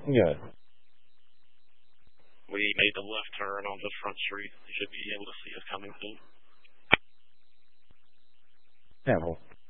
Good. We made the left turn onto Front Street. You should be able to see us coming soon. Yeah, well,